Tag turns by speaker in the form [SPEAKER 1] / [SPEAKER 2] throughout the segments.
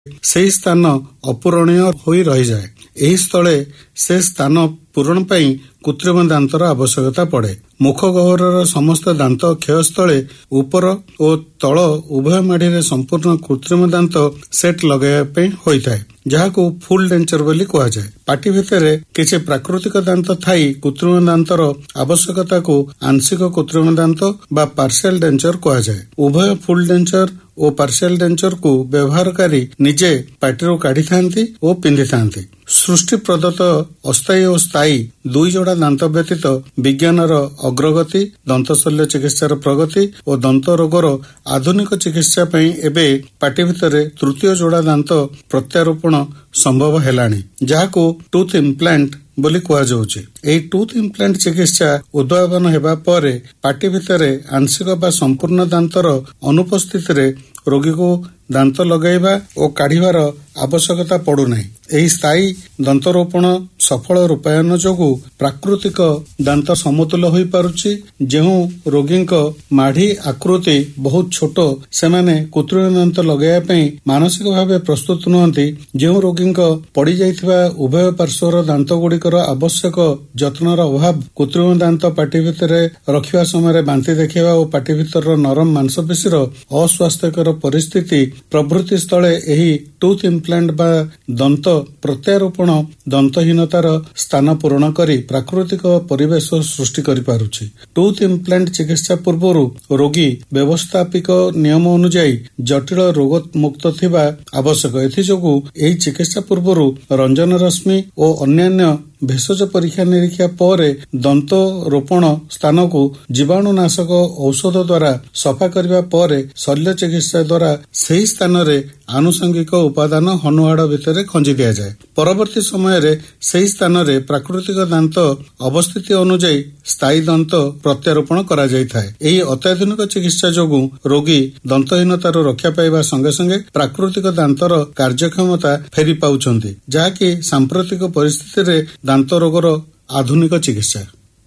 [SPEAKER 1] ସେହି ସ୍ଥାନ ଅପୂରଣୀୟ ହୋଇ ରହିଯାଏ। ଏହି ସ୍ଥଳେ ସେ ସ୍ଥାନ ପୂରଣ ପାଇଁ କୃତ୍ରିମ ଦାନ୍ତର ଆବଶ୍ୟକତା ପଡ଼େ। ମୁଖ ଗହ୍ୱରର ସମସ୍ତ ଦାନ୍ତ କ୍ଷୟସ୍ଥଳେ ଉପର ଓ ତଳ ଉଭୟ ମାଢ଼ିରେ ସମ୍ପୂର୍ଣ୍ଣ କୃତ୍ରିମ ଦାନ୍ତ ସେଟ୍ ଲଗାଇବା ପାଇଁ ହୋଇଥାଏ, ଯାହାକୁ ଫୁଲ୍ ଡେଞ୍ଚର ବୋଲି କୁହାଯାଏ। ପାଟି ଭିତରେ କିଛି ପ୍ରାକୃତିକ ଦାନ୍ତ ଥାଇ କୃତ୍ରିମ ଦାନ୍ତର ଆବଶ୍ୟକତାକୁ ଆଂଶିକ କୃତ୍ରିମ ଦାନ୍ତ ବା ପାର୍ସିଆଲ ଡେଞ୍ଚର କୁହାଯାଏ। ଉଭୟ ଫୁଲ୍ ଡେଞ୍ଚର ଓ ପାର୍ସିଆଲ ଡେଞ୍ଚରକୁ ବ୍ୟବହାରକାରୀ ନିଜେ ପାଟିରୁ କାଢିଥାନ୍ତି ଓ ପିନ୍ଧିଥାନ୍ତି। ସୃଷ୍ଟି ପ୍ରଦତ୍ତ ଅସ୍ଥାୟୀ ଓ ସ୍ଥାୟୀ ଦୁଇ ଯୋଡ଼ା ଦାନ୍ତ ବ୍ୟତୀତ ବିଜ୍ଞାନର ଅଗ୍ରଗତି, ଦନ୍ତ ଶଲ୍ୟ ଚିକିତ୍ସାର ପ୍ରଗତି ଓ ଦନ୍ତ ରୋଗର ଆଧୁନିକ ଚିକିତ୍ସା ପାଇଁ ଏବେ ପାଟି ଭିତରେ ତୃତୀୟ ଯୋଡ଼ା ଦାନ୍ତ ପ୍ରତ୍ୟାରୋପଣ ସମ୍ଭବ ହେଲାଣି, ଯାହାକୁ ଟୁଥ୍ ଇମ୍ପ୍ଲାଣ୍ଟ ବୋଲି କୁହାଯାଉଛି। ଏହି ଟୁଥ୍ ଇମ୍ପ୍ଲାଣ୍ଟ ଚିକିତ୍ସା ଉଦ୍ଭାବନ ହେବା ପରେ ପାଟି ଭିତରେ ଆଂଶିକ ବା ସମ୍ପୂର୍ଣ୍ଣ ଦାନ୍ତର ଅନୁପସ୍ଥିତିରେ ରୋଗୀକୁ ଦାନ୍ତ ଲଗାଇବା ଓ କାଢିବାର ଆବଶ୍ୟକତା ପଡୁନାହିଁ। ଏହି ସ୍ଥାୟୀ ଦନ୍ତରୋପଣ ସଫଳ ରୂପାୟନ ଯୋଗୁଁ ପ୍ରାକୃତିକ ଦାନ୍ତ ସମତୁଲ ହୋଇପାରୁଛି। ଯେଉଁ ରୋଗୀଙ୍କ ମାଢି ଆକୃତି ବହୁତ ଛୋଟ, ସେମାନେ କୃତ୍ରିମ ଦାନ୍ତ ଲଗାଇବା ପାଇଁ ମାନସିକ ଭାବେ ପ୍ରସ୍ତୁତ ନୁହନ୍ତି। ଯେଉଁ ରୋଗୀଙ୍କ ପଡିଯାଇଥିବା ଉଭୟ ପାର୍ଶ୍ୱର ଦାନ୍ତ ଗୁଡ଼ିକର ଆବଶ୍ୟକ ଯତ୍ନର ଅଭାବ, କୃତ୍ରିମ ଦାନ୍ତ ପାଟି ଭିତରେ ରଖିବା ସମୟରେ ବାନ୍ତି ଦେଖାଇବା ଓ ପାଟି ଭିତରର ନରମ ମାଂସପେଶୀର ଅସ୍ୱାସ୍ଥ୍ୟକର ପରିସ୍ଥିତି ପ୍ରଭୃତି ସ୍ଥଳେ ଏହି ଟୁଥ୍ ଇମ୍ପ୍ଲାଣ୍ଟ ବା ଦନ୍ତ ପ୍ରତ୍ୟାରୋପଣ ଦନ୍ତହୀନତାର ସ୍ଥାନ ପୂରଣ କରି ପ୍ରାକୃତିକ ପରିବେଶ ସୃଷ୍ଟି କରିପାରୁଛି। ଟୁଥ୍ ଇମ୍ପ୍ଲାଣ୍ଟ ଚିକିତ୍ସା ପୂର୍ବରୁ ରୋଗୀ ବ୍ୟବସ୍ଥାପିକ ନିୟମ ଅନୁଯାୟୀ ଜଟିଳ ରୋଗ ମୁକ୍ତ ଥିବା ଆବଶ୍ୟକ। ଏଥିଯୋଗୁଁ ଏହି ଚିକିତ୍ସା ପୂର୍ବରୁ ରଞ୍ଜନ ରଶ୍ମି ଓ ଅନ୍ୟାନ୍ୟ ଭେଷଜ ପରୀକ୍ଷା ନିରୀକ୍ଷା ପରେ ଦନ୍ତ ରୋପଣ ସ୍ଥାନକୁ ଜୀବାଣୁନାଶକ ଔଷଧ ଦ୍ୱାରା ସଫା କରିବା ପରେ ଶଲ୍ୟ ଚିକିତ୍ସା ଦ୍ୱାରା ସେହି ସ୍ଥାନରେ ଆନୁଷଙ୍ଗିକ ଉପାଦାନ ହନୁହାଡ଼ ଭିତରେ ଖଞ୍ଜି ଦିଆଯାଏ। ପରବର୍ତ୍ତୀ ସମୟରେ ସେହି ସ୍ଥାନରେ ପ୍ରାକୃତିକ ଦାନ୍ତ ଅବସ୍ଥିତି ଅନୁଯାୟୀ ସ୍ଥାୟୀ ଦନ୍ତ ପ୍ରତ୍ୟାରୋପଣ କରାଯାଇଥାଏ। ଏହି ଅତ୍ୟାଧୁନିକ ଚିକିତ୍ସା ଯୋଗୁଁ ରୋଗୀ ଦନ୍ତହୀନତାରୁ ରକ୍ଷା ପାଇବା ସଙ୍ଗେ ସଙ୍ଗେ ପ୍ରାକୃତିକ ଦାନ୍ତର କାର୍ଯ୍ୟକ୍ଷମତା ଫେରି ପାଉଛନ୍ତି, ଯାହାକି ସାମ୍ପ୍ରତିକ ପରିସ୍ଥିତିରେ ଦାନ୍ତ ରୋଗର ଆଧୁନିକ ଚିକିତ୍ସା।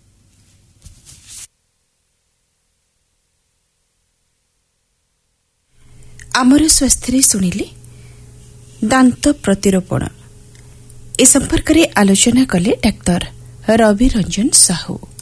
[SPEAKER 2] ଆମର ସ୍ୱାସ୍ଥ୍ୟରେ ଶୁଣିଲେ ଦାନ୍ତ ପ୍ରତିରୋପଣ। ଏ ସମ୍ପର୍କରେ ଆଲୋଚନା କଲେ ଡାକ୍ତର ରବି ରଞ୍ଜନ ସାହୁ।